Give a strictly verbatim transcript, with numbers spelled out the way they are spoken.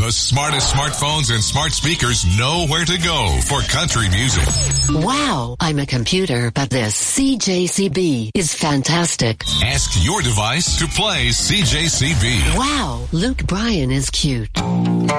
The smartest smartphones and smart speakers know where to go for country music. Wow, I'm a computer, but this C J C B is fantastic. Ask your device to play C J C B. Wow, Luke Bryan is cute.